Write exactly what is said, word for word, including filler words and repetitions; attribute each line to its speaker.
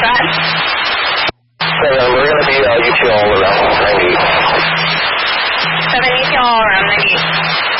Speaker 1: that?
Speaker 2: So uh, we're going to be uh, U T all